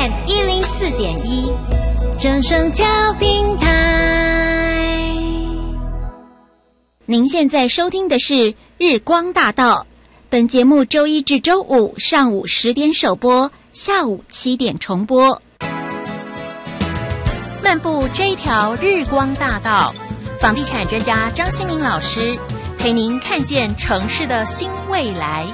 FM 104.1，正声调频台。 您现在收听的是日光大道，本节目周一至周五上午10点首播，下午7点重播。 漫步这一条日光大道，房地产专家张新明老师陪您看见城市的新未来。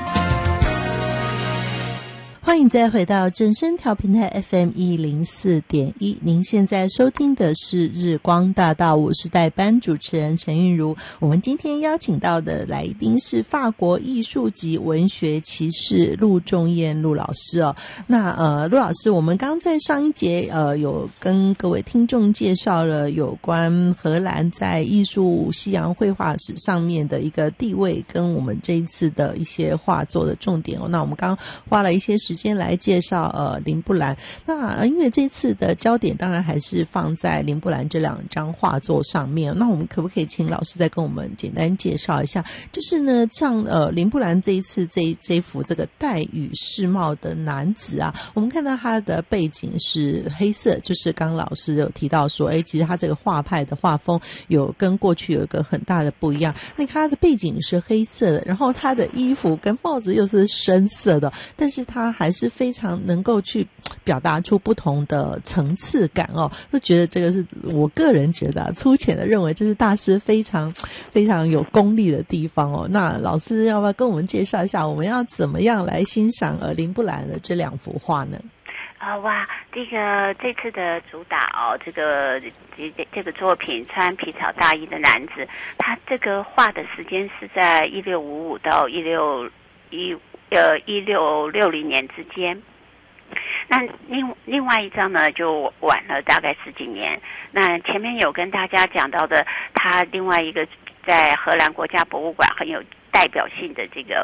欢迎再回到正声调频台 FM 104.1，您现在收听的是日光大道，我是代班主持人陈韵如。我们今天邀请到的来宾是法国艺术及文学骑士陆仲彦陆老师哦。那陆老师，我们刚在上一节有跟各位听众介绍了有关荷兰在艺术西洋绘画史上面的一个地位，跟我们这一次的一些画作的重点哦。那我们刚花了一些时间来介绍林布兰。那因为这次的焦点当然还是放在林布兰这2张画作上面，那我们可不可以请老师再跟我们简单介绍一下，就是呢像林布兰这一次这幅这个戴与世帽的男子啊，我们看到他的背景是黑色，就是刚老师有提到说其实他这个画派的画风有跟过去有一个很大的不一样。那他的背景是黑色的，然后他的衣服跟帽子又是深色的，但是他还是非常能够去表达出不同的层次感哦，就觉得这个是我个人觉得粗浅的认为这是大师非常非常有功力的地方哦。那老师要不要跟我们介绍一下，我们要怎么样来欣赏林布兰的这2幅画呢？ 这次的主打这个作品穿皮草大衣的男子，他这个画的时间是在1655到1660年之间。那另外一张呢就晚了大概10几年。那前面有跟大家讲到的，他另外一个在荷兰国家博物馆很有代表性的这个